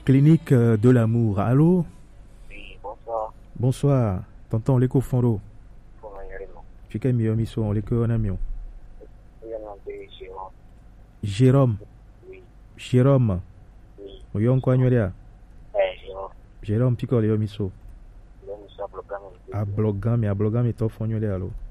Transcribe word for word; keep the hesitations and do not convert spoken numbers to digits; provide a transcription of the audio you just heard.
Clinique euh, de l'amour. Allô? Oui, bonsoir. Bonsoir. Tonton, l'éco fondo. Pour ma Jérôme. Tu sais mieux miso, on l'éco on a mieux. Oui, on a appelé Jérôme. Jérôme. Oui, Jérôme. oui. Oyo on quoi nyolia? Eh, Jérôme. Jérôme pico le miso. Le monsieur a bloqué mon A blogam, a blogam et to fonyo le allo.